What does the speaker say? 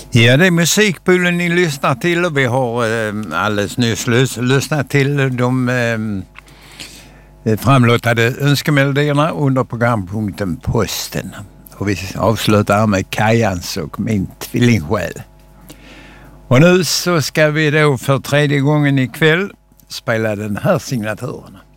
Ja, det är Musikpoolen ni lyssnar till och vi har alldeles nyss lyssnat till de framlåtade önskemelodierna under programpunkten Posten. Och vi avslutar med Kajans och Min tvillingsjäl. Och nu så ska vi då för tredje gången ikväll spela den här signaturen.